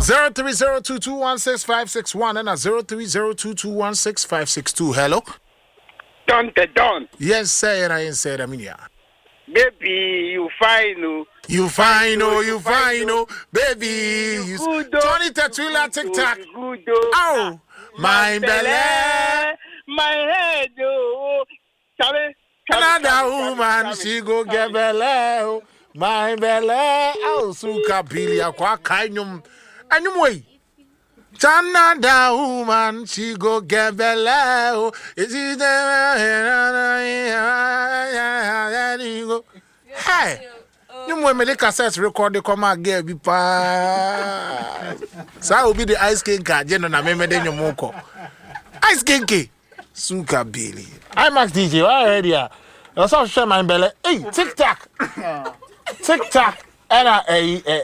0302216561 and 0302216562. Hello. Don. Yes, sir. I said, Aminia. Baby, you fine, oh. You fine, baby. You Tony Tatwila TikTok. Oh, my belly, my head, oh. Another woman, she go get belly. My belly, oh, suka billy, aqua kainum. Anyway, another woman, she go get belly. Is it hey, you want me to cassette record the come girl be pa. So I will be the ice king card, you know, na me den your moko. Ice king key. Suka Billy. I Max DJ, I already are. You also share my belly. Hey, TikTok. TikTok. And